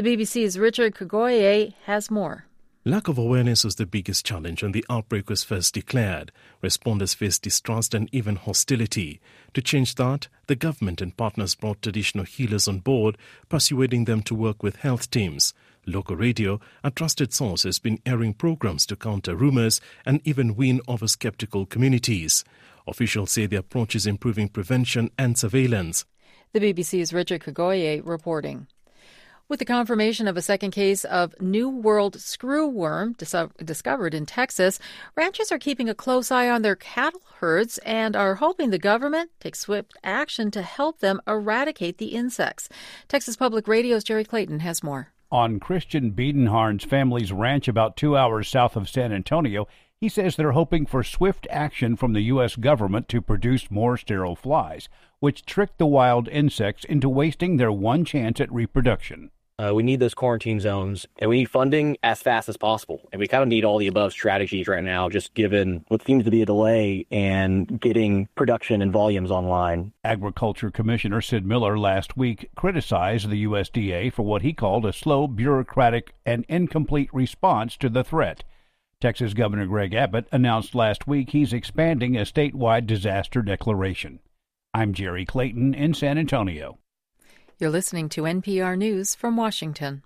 The BBC's Richard Kagoye has more. Lack of awareness was the biggest challenge when the outbreak was first declared. Responders faced distrust and even hostility. To change that, the government and partners brought traditional healers on board, persuading them to work with health teams. Local radio, a trusted source, has been airing programs to counter rumors and even win over skeptical communities. Officials say the approach is improving prevention and surveillance. The BBC's Richard Kagoye reporting. With the confirmation of a second case of New World screwworm discovered in Texas, ranchers are keeping a close eye on their cattle herds and are hoping the government takes swift action to help them eradicate the insects. Texas Public Radio's Jerry Clayton has more. On Christian Biedenharn's family's ranch about 2 hours south of San Antonio, he says they're hoping for swift action from the U.S. government to produce more sterile flies, which trick the wild insects into wasting their one chance at reproduction. We need those quarantine zones, and we need funding as fast as possible. And we kind of need all the above strategies right now, just given what seems to be a delay in getting production and volumes online. Agriculture Commissioner Sid Miller last week criticized the USDA for what he called a slow, bureaucratic, and incomplete response to the threat. Texas Governor Greg Abbott announced last week he's expanding a statewide disaster declaration. I'm Jerry Clayton in San Antonio. You're listening to NPR News from Washington.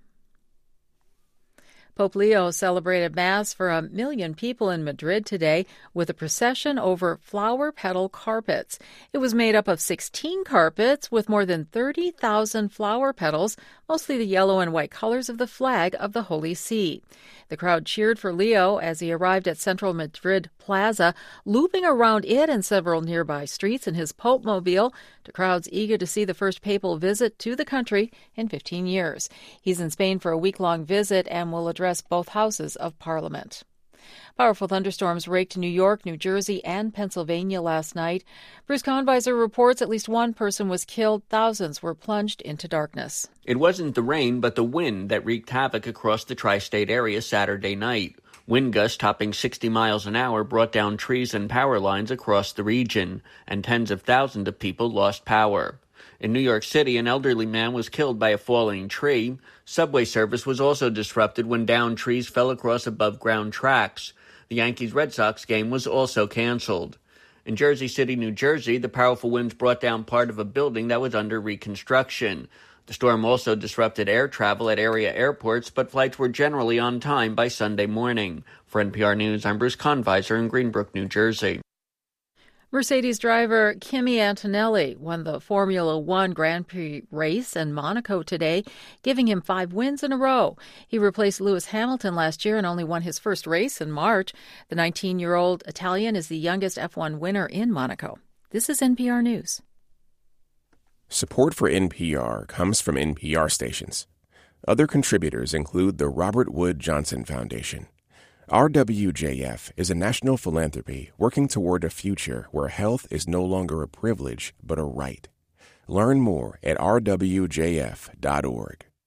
Pope Leo celebrated Mass for 1 million people in Madrid today with a procession over flower petal carpets. It was made up of 16 carpets with more than 30,000 flower petals, mostly the yellow and white colors of the flag of the Holy See. The crowd cheered for Leo as he arrived at Central Madrid Plaza, looping around it and several nearby streets in his Pope-mobile to crowds eager to see the first papal visit to the country in 15 years. He's in Spain for a week-long visit and will address both houses of Parliament. Powerful thunderstorms raked New York, New Jersey, and Pennsylvania last night. Bruce Kahnweiser reports at least one person was killed. Thousands were plunged into darkness. It wasn't the rain, but the wind that wreaked havoc across the tri-state area Saturday night. Wind gusts topping 60 miles an hour brought down trees and power lines across the region, and tens of thousands of people lost power. In New York City, an elderly man was killed by a falling tree. Subway service was also disrupted when downed trees fell across above-ground tracks. The Yankees-Red Sox game was also canceled. In Jersey City, New Jersey, the powerful winds brought down part of a building that was under reconstruction. The storm also disrupted air travel at area airports, but flights were generally on time by Sunday morning. For NPR News, I'm Bruce Kahnweiser in Greenbrook, New Jersey. Mercedes driver Kimi Antonelli won the Formula One Grand Prix race in Monaco today, giving him 5 wins in a row. He replaced Lewis Hamilton last year and only won his first race in March. The 19-year-old Italian is the youngest F1 winner in Monaco. This is NPR News. Support for NPR comes from NPR stations. Other contributors include the Robert Wood Johnson Foundation. RWJF is a national philanthropy working toward a future where health is no longer a privilege but a right. Learn more at rwjf.org.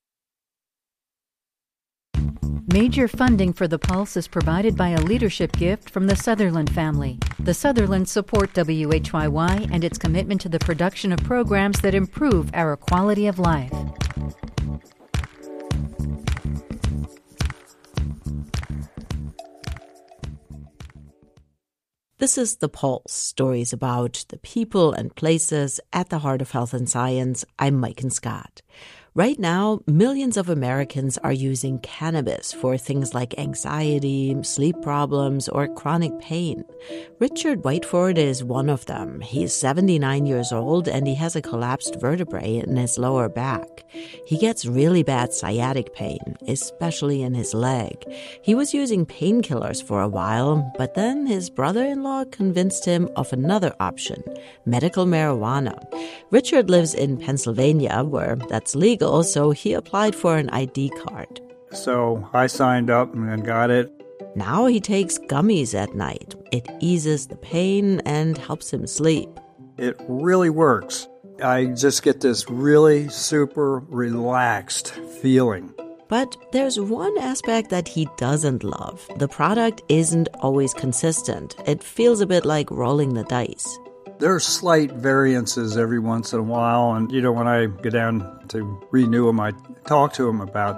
Major funding for The Pulse is provided by a leadership gift from the Sutherland family. The Sutherlands support WHYY and its commitment to the production of programs that improve our quality of life. This is The Pulse, stories about the people and places at the heart of health and science. I'm Maiken Scott. Right now, millions of Americans are using cannabis for things like anxiety, sleep problems, or chronic pain. Richard Whiteford is one of them. He's 79 years old and he has a collapsed vertebrae in his lower back. He gets really bad sciatic pain, especially in his leg. He was using painkillers for a while, but then his brother-in-law convinced him of another option, medical marijuana. Richard lives in Pennsylvania, where that's legal, so he applied for an ID card. So I signed up and got it. Now he takes gummies at night. It eases the pain and helps him sleep. It really works. I just get this really super relaxed feeling. But there's one aspect that he doesn't love. The product isn't always consistent. It feels a bit like rolling the dice. There are slight variances every once in a while, and when I go down to renew them, I talk to them about